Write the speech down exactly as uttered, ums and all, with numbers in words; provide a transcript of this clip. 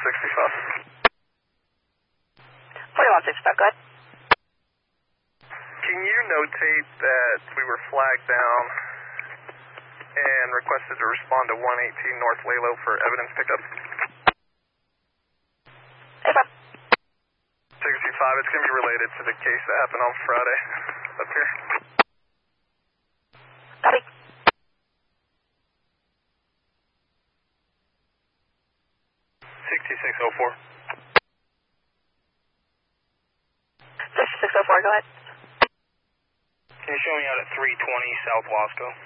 sixty-five. forty-one sixty-five, go ahead. Can you notate that we were flagged down and requested to respond to one eighteen North Lalo for evidence pickup? eighty-five. sixty-five, it's going to be related to the case that happened on Friday up here. Copy. sixty-six oh four. sixty-six oh four, go ahead. Can you show me out at three twenty South Wasco?